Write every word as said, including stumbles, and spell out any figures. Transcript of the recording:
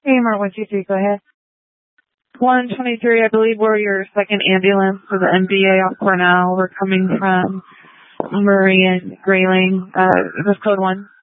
Hey, Mark, one two three, go ahead. one twenty-three, I believe we're your second ambulance for the M B A off Cornell. We're coming from Murray and Grayling. Uh, is this code one?